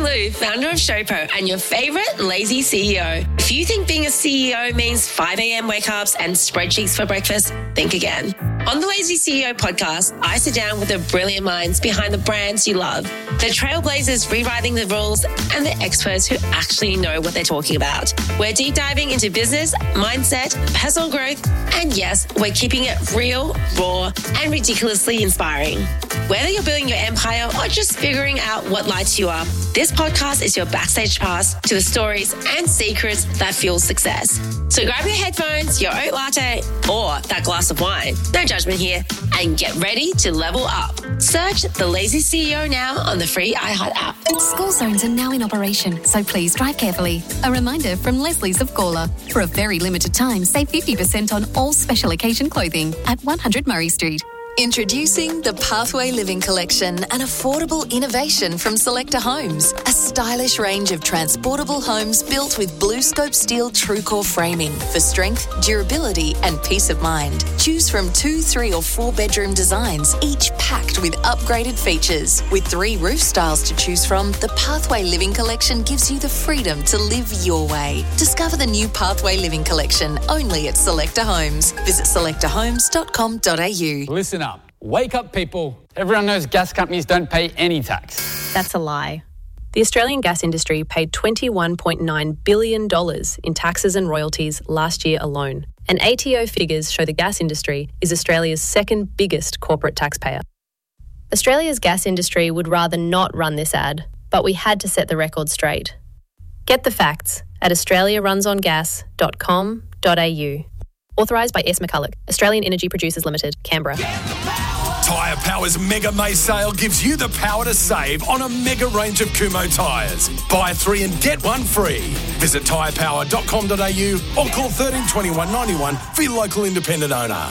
Lou, founder of Showpo and your favorite lazy CEO. If you think being a CEO means 5 a.m. wake-ups and spreadsheets for breakfast, think again. On the Lazy CEO podcast, I sit down with the brilliant minds behind the brands you love, the trailblazers rewriting the rules, and the experts who actually know what they're talking about. We're deep diving into business, mindset, personal growth, and yes, we're keeping it real, raw, and ridiculously inspiring. Whether you're building your empire or just figuring out what lights you up, this podcast is your backstage pass to the stories and secrets that fuel success. So grab your headphones, your oat latte, or that glass of wine. No judgment here. And get ready to level up. Search The Lazy CEO now on the free iHeart app. School zones are now in operation, so please drive carefully. A reminder from Leslie's of Gawler. For a very limited time, save 50% on all special occasion clothing at 100 Murray Street. Introducing the Pathway Living Collection, an affordable innovation from Selector Homes. A stylish range of transportable homes built with BlueScope steel TrueCore framing for strength, durability and peace of mind. Choose from 2, 3 or 4 bedroom designs, each packed with upgraded features. With 3 roof styles to choose from, the Pathway Living Collection gives you the freedom to live your way. Discover the new Pathway Living Collection only at Selector Homes. Visit selectorhomes.com.au. Listen up. Wake up, people. Everyone knows gas companies don't pay any tax. That's a lie. The Australian gas industry paid $21.9 billion in taxes and royalties last year alone. And ATO figures show the gas industry is Australia's second biggest corporate taxpayer. Australia's gas industry would rather not run this ad, but we had to set the record straight. Get the facts at australiarunsongas.com.au. Authorised by S. McCulloch, Australian Energy Producers Limited, Canberra. Tyre Power's Mega May sale gives you the power to save on a mega range of Kumho tyres. Buy 3 and get 1 free. Visit tyrepower.com.au or call 13 21 91 for your local independent owner.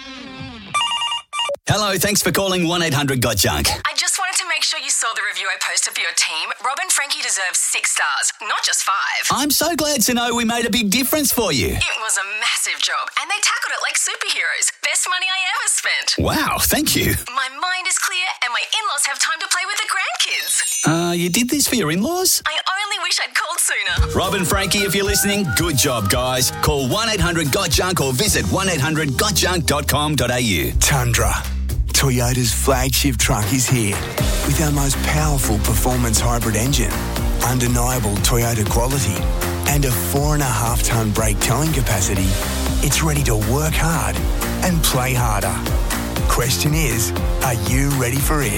Hello, thanks for calling 1-800-GOT-JUNK. I just wanted to make sure you saw the review I posted for your team. Rob and Frankie deserve 6 stars, not just 5. I'm so glad to know we made a big difference for you. It was a massive job, and they tackled it like superheroes. Best money I ever spent. Wow, thank you. My mind is clear, and my in-laws have time to play with the grandkids. You did this for your in-laws? I only wish I'd called sooner. Rob and Frankie, if you're listening, good job, guys. Call 1-800-GOT-JUNK or visit 1-800-GOTJUNK.com.au. Tundra, Toyota's flagship truck, is here with our most powerful performance hybrid engine, undeniable Toyota quality, and a 4.5-tonne brake towing capacity. It's ready to work hard and play harder. Question is, are you ready for it?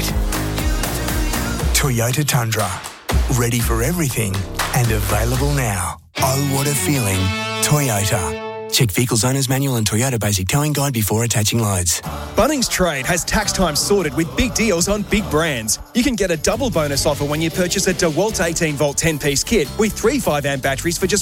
Toyota Tundra, ready for everything and available now. Oh, what a feeling. Toyota. Check Vehicles Owner's Manual and Toyota Basic Towing Guide before attaching loads. Bunnings Trade has tax time sorted with big deals on big brands. You can get a double bonus offer when you purchase a DeWalt 18-volt 10-piece kit with 3 5-amp batteries for just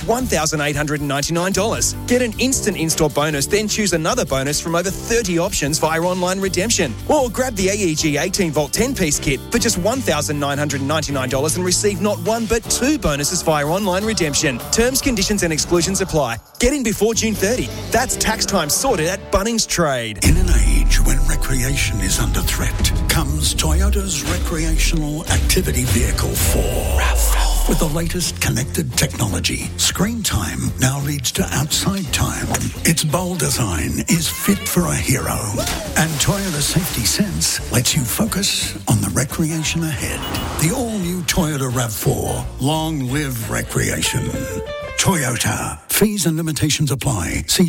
$1,899. Get an instant install bonus, then choose another bonus from over 30 options via online redemption. Or grab the AEG 18-volt 10-piece kit for just $1,999 and receive not 1 but 2 bonuses via online redemption. Terms, conditions and exclusions apply. Get in before June 30. That's tax time sorted at Bunnings Trade. In an age when recreation is under threat, comes Toyota's recreational activity vehicle 4. RAV4. With the latest connected technology, screen time now leads to outside time. Its bold design is fit for a hero. And Toyota Safety Sense lets you focus on the recreation ahead. The all-new Toyota RAV4. Long live recreation. Toyota. Fees and limitations apply. See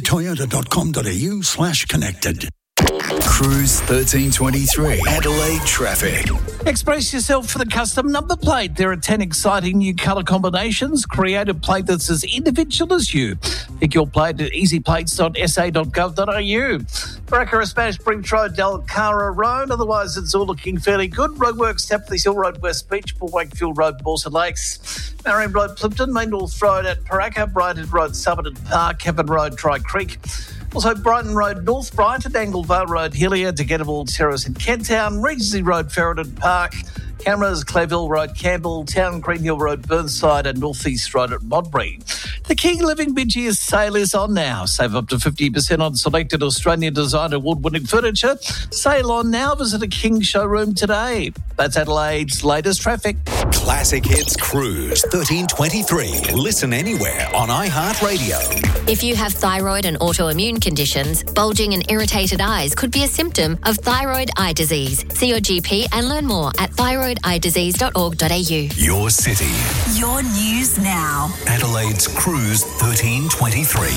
toyota.com.au/connected. Cruise 1323. Adelaide traffic. Express yourself for the custom number plate. There are 10 exciting new colour combinations. Create a plate that's as individual as you. Pick your plate at easyplates.sa.gov.au. Baraka, Spanish Bridge Road, Del Cara Road. Otherwise, it's all looking fairly good. Roadworks, Tapley Hill Road, West Beach, Wakefield Road, Mawson Lakes. Marion Road, Plimpton, Main North Road at Paraka, Brighton Road, Somerton Park, Kevin Road, Dry Creek. Also, Brighton Road, North Brighton, Anglevale Road, Hillier, Degettable Terrace in Kent Town, Regency Road, Ferryden Park, Cameras, Clayville Road, Campbell, Town, Green Hill Road, Burnside and North East Road at Modbury. The King Living mid-year sale is on now. Save up to 50% on selected Australian design award-winning furniture. Sale on now. Visit a King showroom today. That's Adelaide's latest traffic. Classic Hits Cruise 1323. Listen anywhere on iHeartRadio. If you have thyroid and autoimmune conditions, bulging and irritated eyes could be a symptom of thyroid eye disease. See your GP and learn more at thyroideyedisease.org.au. Your city. Your news now. Adelaide's Cruise 1323.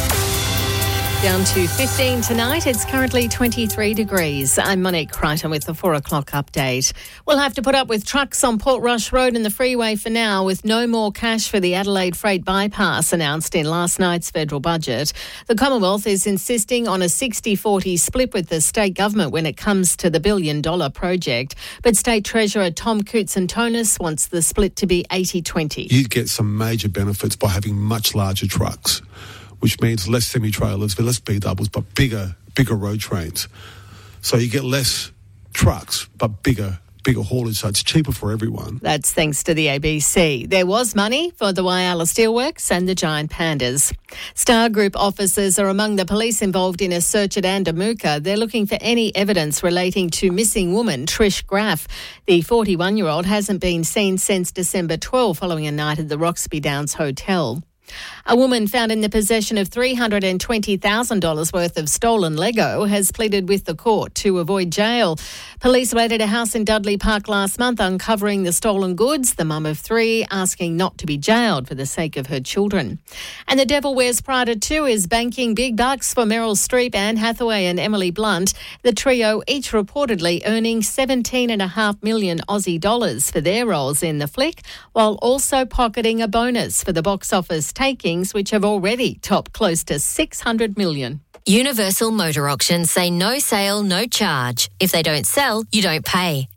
Down to 15 tonight. It's currently 23 degrees. I'm Monique Crichton with the 4 o'clock update. We'll have to put up with trucks on Portrush Road and the freeway for now, with no more cash for the Adelaide Freight Bypass announced in last night's federal budget. The Commonwealth is insisting on a 60-40 split with the state government when it comes to the billion-dollar project. But State Treasurer Tom Koutsantonis wants the split to be 80-20. You get some major benefits by having much larger trucks, which means less semi-trailers, less B-doubles, but bigger road trains. So you get less trucks, but bigger haulage, so it's cheaper for everyone. That's thanks to the ABC. There was money for the Whyalla Steelworks and the Giant Pandas. Star Group officers are among the police involved in a search at Andamuka. They're looking for any evidence relating to missing woman Trish Graff. The 41-year-old hasn't been seen since December 12 following a night at the Roxby Downs Hotel. A woman found in the possession of $320,000 worth of stolen Lego has pleaded with the court to avoid jail. Police raided a house in Dudley Park last month, uncovering the stolen goods, the mum of three asking not to be jailed for the sake of her children. And The Devil Wears Prada 2 is banking big bucks for Meryl Streep, Anne Hathaway and Emily Blunt, the trio each reportedly earning $17.5 million Aussie dollars for their roles in the flick, while also pocketing a bonus for the box office takings, which have already topped close to $600 million. Universal Motor Auctions say no sale, no charge. If they don't sell, you don't pay.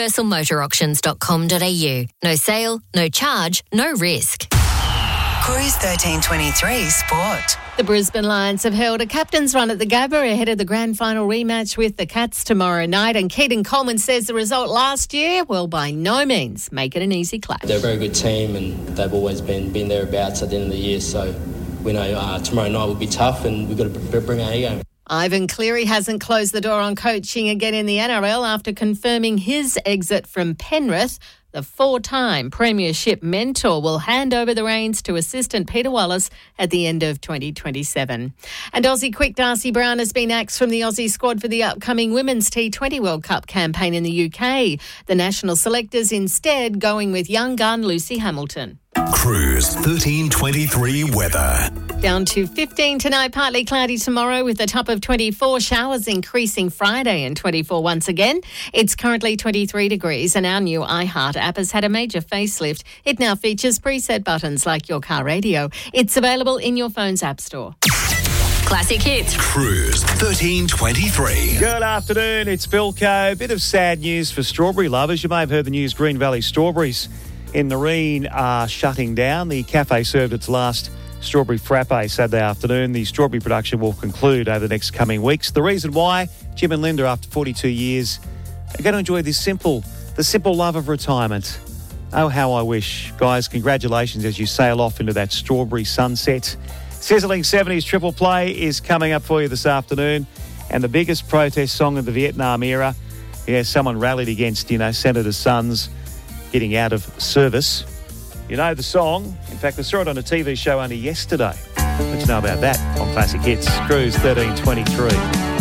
universalmotorauctions.com.au. No sale, no charge, no risk. Cruise 1323 Sport. The Brisbane Lions have held a captain's run at the Gabba ahead of the grand final rematch with the Cats tomorrow night. And Keaton Coleman says the result last year will by no means make it an easy clash. They're a very good team and they've always been thereabouts at the end of the year. So we know tomorrow night will be tough and we've got to bring our A game. Ivan Cleary hasn't closed the door on coaching again in the NRL after confirming his exit from Penrith. The four-time premiership mentor will hand over the reins to assistant Peter Wallace at the end of 2027. And Aussie quick Darcy Brown has been axed from the Aussie squad for the upcoming Women's T20 World Cup campaign in the UK. The national selectors instead going with young gun Lucy Hamilton. Cruise 1323 weather. Down to 15 tonight, partly cloudy tomorrow with a top of 24. Showers increasing Friday and 24 once again. It's currently 23 degrees and our new iHeart app has had a major facelift. It now features preset buttons like your car radio. It's available in your phone's app store. Classic Hits. Cruise 1323. Good afternoon, it's Philco. Bit of sad news for strawberry lovers. You may have heard the news Green Valley Strawberries in Nareen are shutting down. The cafe served its last strawberry frappe Saturday afternoon. The strawberry production will conclude over the next coming weeks. The reason why, Jim and Linda, after 42 years, are going to enjoy the simple love of retirement. Oh, how I wish. Guys, congratulations as you sail off into that strawberry sunset. Sizzling 70s Triple Play is coming up for you this afternoon. And the biggest protest song of the Vietnam era, someone rallied against, Senator Sons getting out of service. You know the song. In fact, we saw it on a TV show only yesterday. Let's know about that on Classic Hits. Cruise 1323.